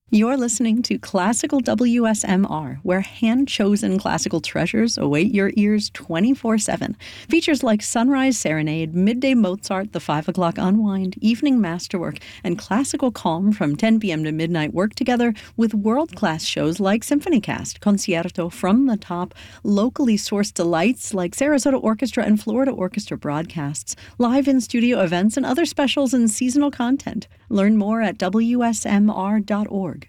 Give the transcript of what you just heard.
You're listening to Classical WSMR, where hand-chosen classical treasures await your ears 24/7. Features like Sunrise Serenade, Midday Mozart, The 5 O'Clock Unwind, Evening Masterwork, and Classical Calm from 10 p.m. to midnight work together with world-class shows like SymphonyCast, Concierto from the Top, locally sourced delights like Sarasota Orchestra and Florida Orchestra broadcasts, live in-studio events, and other specials and seasonal content. Learn more at WSMR.org.